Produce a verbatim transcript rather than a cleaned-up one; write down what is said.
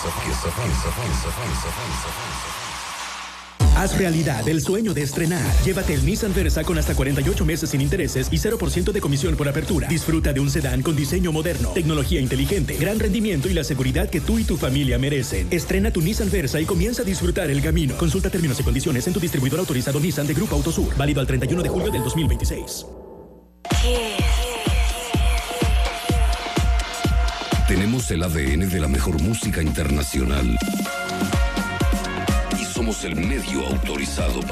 Haz realidad el sueño de estrenar. Llévate el Nissan Versa con hasta cuarenta y ocho meses sin intereses y cero por ciento de comisión por apertura. Disfruta de un sedán con diseño moderno, tecnología inteligente, gran rendimiento y la seguridad que tú y tu familia merecen. Estrena tu Nissan Versa y comienza a disfrutar el camino. Consulta términos y condiciones en tu distribuidor autorizado Nissan de Grupo Autosur. Válido al treinta y uno de julio del dos mil veintiséis. Tenemos el A D N de la mejor música internacional. Y somos el medio autorizado para